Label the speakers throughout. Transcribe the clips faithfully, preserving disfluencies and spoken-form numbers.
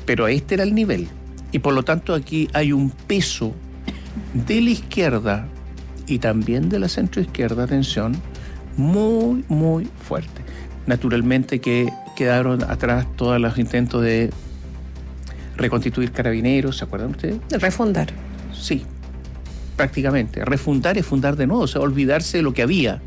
Speaker 1: Pero este era el nivel. Y por lo tanto aquí hay un peso de la izquierda y también de la centroizquierda, atención, muy, muy fuerte. Naturalmente que quedaron atrás todos los intentos de reconstituir Carabineros, ¿se acuerdan ustedes?
Speaker 2: Refundar.
Speaker 1: Sí, prácticamente. Refundar es fundar de nuevo, o sea, olvidarse de lo que había.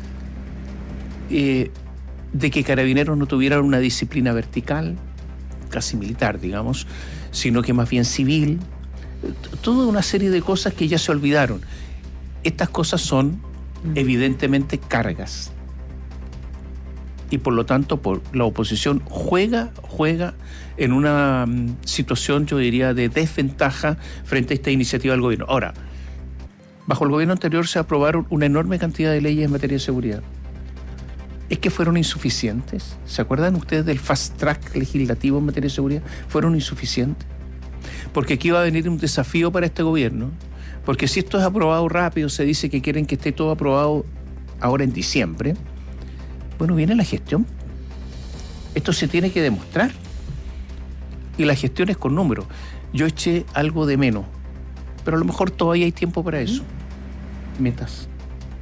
Speaker 1: Eh, de que Carabineros no tuvieran una disciplina vertical, casi militar, digamos, sino que más bien civil. Toda una serie de cosas que ya se olvidaron. Estas cosas son evidentemente cargas. Y por lo tanto, por la oposición juega, juega en una um, situación, yo diría, de desventaja frente a esta iniciativa del gobierno. Ahora, bajo el gobierno anterior se aprobaron una enorme cantidad de leyes en materia de seguridad. ¿Es que fueron insuficientes? ¿Se acuerdan ustedes del fast track legislativo en materia de seguridad? ¿Fueron insuficientes? Porque aquí va a venir un desafío para este gobierno, porque si esto es aprobado rápido, se dice que quieren que esté todo aprobado ahora en diciembre, bueno, viene la gestión. Esto se tiene que demostrar. Y la gestión es con números. Yo eché algo de menos, pero a lo mejor todavía hay tiempo para eso. Metas.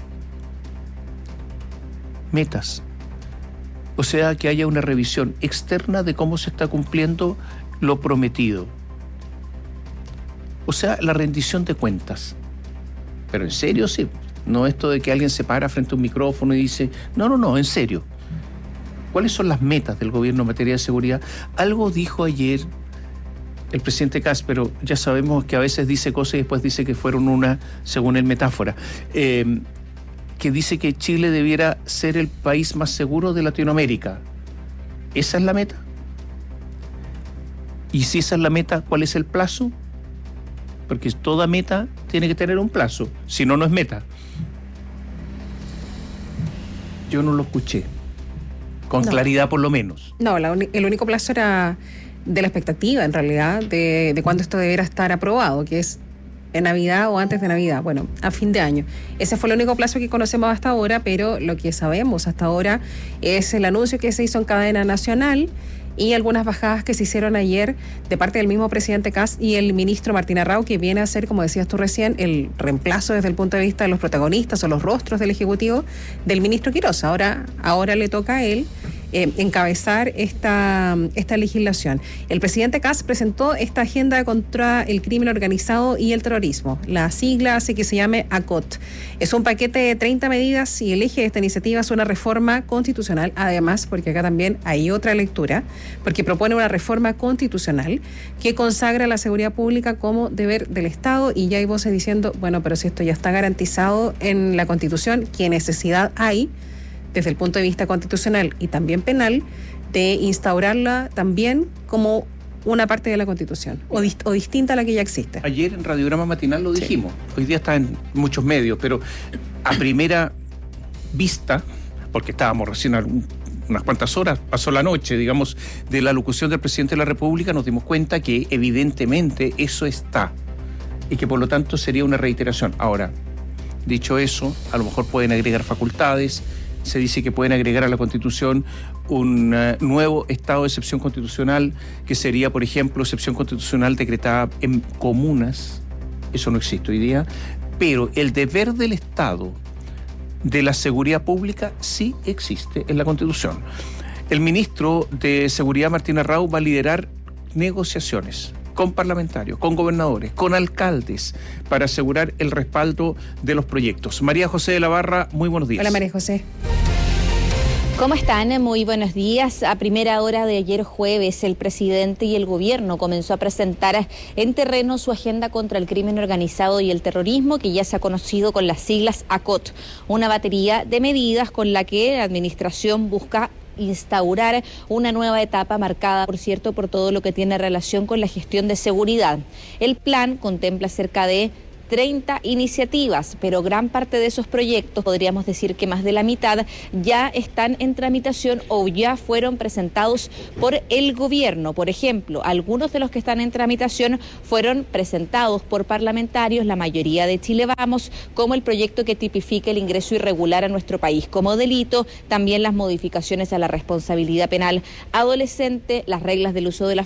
Speaker 1: Metas. O sea, que haya una revisión externa de cómo se está cumpliendo lo prometido. O sea, la rendición de cuentas. Pero en serio, sí. No esto de que alguien se para frente a un micrófono y dice, no, no, no, en serio. ¿Cuáles son las metas del gobierno en materia de seguridad? Algo dijo ayer el presidente Kast, pero ya sabemos que a veces dice cosas y después dice que fueron una, según él, metáfora. Eh, que dice que Chile debiera ser el país más seguro de Latinoamérica. ¿Esa es la meta? Y si esa es la meta, ¿cuál es el plazo? Porque toda meta tiene que tener un plazo, si no, no es meta. Yo no lo escuché, con no. claridad por lo menos.
Speaker 2: No, la un, el único plazo era de la expectativa, en realidad, de, de cuándo esto debiera estar aprobado, que es en Navidad o antes de Navidad, bueno, a fin de año. Ese fue el único plazo que conocemos hasta ahora, pero lo que sabemos hasta ahora es el anuncio que se hizo en cadena nacional y algunas bajadas que se hicieron ayer de parte del mismo presidente Kast y el ministro Martín Arrau, que viene a ser, como decías tú recién, el reemplazo desde el punto de vista de los protagonistas o los rostros del Ejecutivo del ministro Quirós. Ahora, ahora le toca a él eh, encabezar esta, esta legislación. El presidente Kast presentó esta agenda contra el crimen organizado y el terrorismo. La sigla hace que se llame A C O T. Es un paquete de treinta medidas y el eje de esta iniciativa es una reforma constitucional, además, porque acá también hay otra lectura, porque propone una reforma constitucional que consagra la seguridad pública como deber del Estado, y ya hay voces diciendo, bueno, pero si esto ya está garantizado en la Constitución, ¿qué necesidad hay, desde el punto de vista constitucional y también penal, de instaurarla también como una parte de la Constitución, o, dist- o distinta a la que ya existe?
Speaker 1: Ayer en Radiograma Matinal lo dijimos, sí. Hoy día está en muchos medios, pero a primera vista, porque estábamos recién a un unas cuantas horas, pasó la noche, digamos, de la locución del presidente de la República, nos dimos cuenta que evidentemente eso está y que por lo tanto sería una reiteración. Ahora, dicho eso, a lo mejor pueden agregar facultades, se dice que pueden agregar a la Constitución un uh, nuevo estado de excepción constitucional, que sería, por ejemplo, excepción constitucional decretada en comunas, eso no existe hoy día, pero el deber del Estado de la seguridad pública sí existe en la Constitución. El ministro de Seguridad, Martín Arrau, va a liderar negociaciones con parlamentarios, con gobernadores, con alcaldes, para asegurar el respaldo de los proyectos. María José de la Barra, muy buenos días.
Speaker 2: Hola, María José.
Speaker 3: ¿Cómo están? Muy buenos días. A primera hora de ayer jueves, el presidente y el gobierno comenzó a presentar en terreno su agenda contra el crimen organizado y el terrorismo, que ya se ha conocido con las siglas A C O T, una batería de medidas con la que la administración busca instaurar una nueva etapa marcada, por cierto, por todo lo que tiene relación con la gestión de seguridad. El plan contempla cerca de treinta iniciativas, pero gran parte de esos proyectos, podríamos decir que más de la mitad, ya están en tramitación o ya fueron presentados por el gobierno. Por ejemplo, algunos de los que están en tramitación fueron presentados por parlamentarios, la mayoría de Chile Vamos, como el proyecto que tipifica el ingreso irregular a nuestro país como delito, también las modificaciones a la responsabilidad penal adolescente, las reglas del uso de la